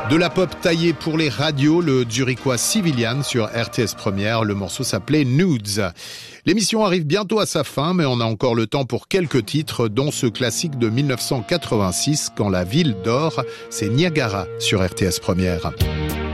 De la pop taillée pour les radios, le Zurichois Civilian sur RTS Première. Le morceau s'appelait Nudes. L'émission arrive bientôt à sa fin, mais on a encore le temps pour quelques titres, dont ce classique de 1986, Quand la ville dort. C'est Niagara sur RTS Première.